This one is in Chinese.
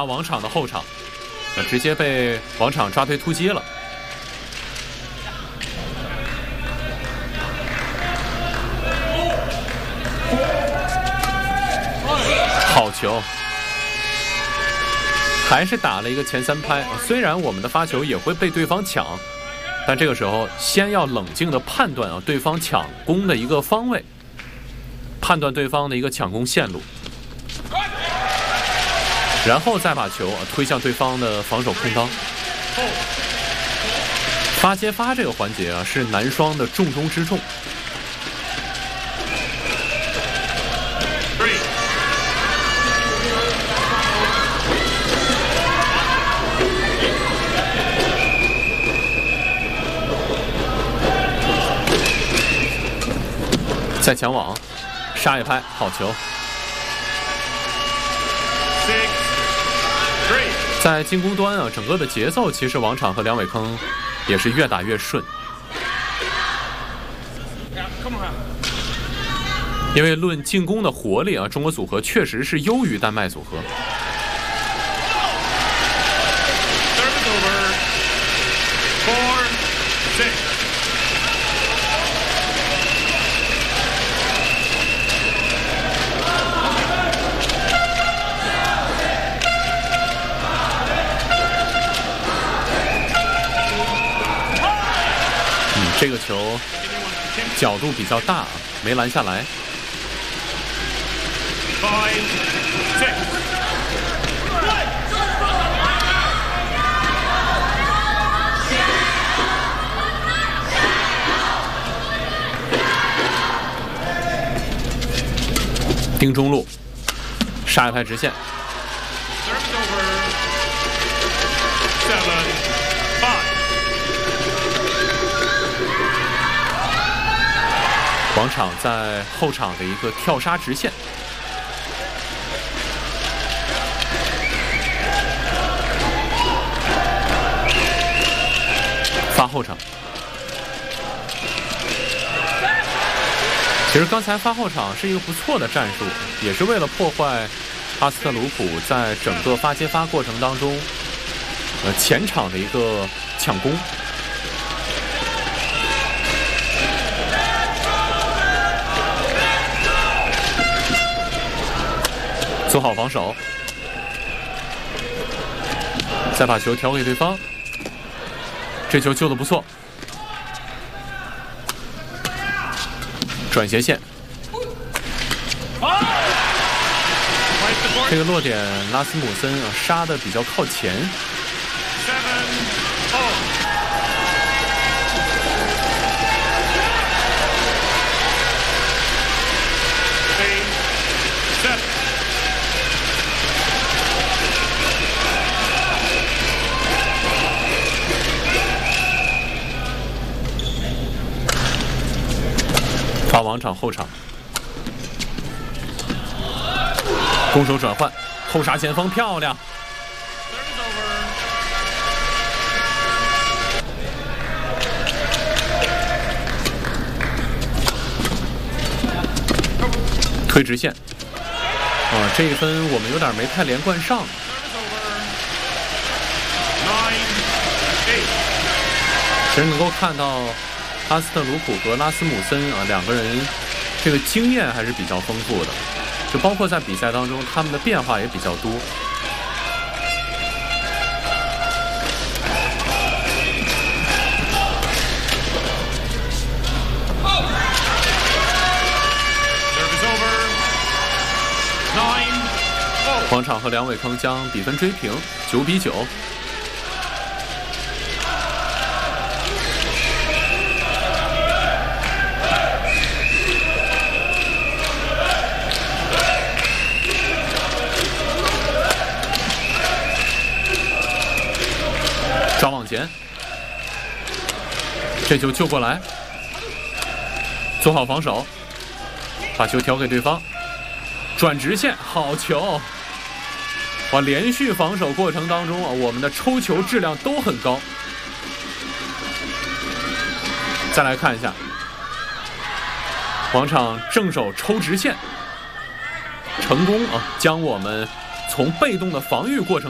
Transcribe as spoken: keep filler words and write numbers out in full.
发王场的后场，呃，直接被王场抓推突击了。好球，还是打了一个前三拍。虽然我们的发球也会被对方抢，但这个时候先要冷静地判断啊对方抢攻的一个方位，判断对方的一个抢攻线路，然后再把球推向对方的防守空当。发接发这个环节啊是男双的重中之重。再抢网，杀一拍，好球。在进攻端啊，整个的节奏其实王场和梁伟铿也是越打越顺。因为论进攻的活力啊，中国组合确实是优于丹麦组合。这个球角度比较大，没拦下来。盯中路，杀一拍直线。王场在后场的一个跳杀直线，发后场。其实刚才发后场是一个不错的战术，也是为了破坏阿斯特鲁普在整个发接发过程当中，呃前场的一个抢攻。做好防守，再把球调给对方，这球救得不错。转斜线，这个落点拉斯姆森啊杀得比较靠前。发王场后场，攻守转换，后杀前锋漂亮。推直线，啊，这一分我们有点没太连贯上。其实能够看到阿斯特鲁普和拉斯姆森啊两个人这个经验还是比较丰富的，就包括在比赛当中他们的变化也比较多。王场和梁伟铿将比分追平，九比九。抓往前，这球救过来，做好防守，把球调给对方，转直线，好球！哇，连续防守过程当中啊，我们的抽球质量都很高。再来看一下，王场正手抽直线，成功啊，将我们从被动的防御过程。